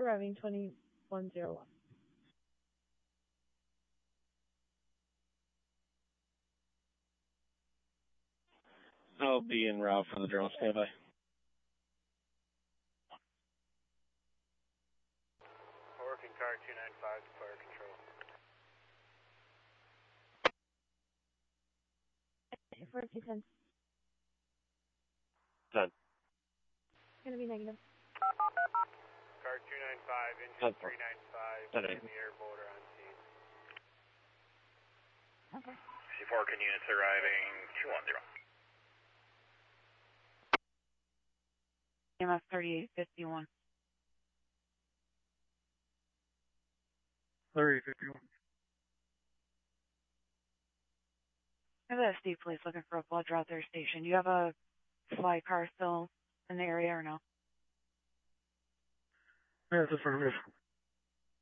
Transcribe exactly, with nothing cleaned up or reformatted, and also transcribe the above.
arriving twenty-one oh one. I'll be en route for the drone standby. Working car two nine five to fire control. For two ten. Done. Gonna be negative. Car two nine five, engine three nine five, Done. in the air border on scene. Okay. C four, can units arriving two one zero. M F thirty-eight fifty-one. thirty-eight fifty-one. I have a S D police looking for a blood draw at their station. Do you have a fly car still in the area or no? That's affirmative.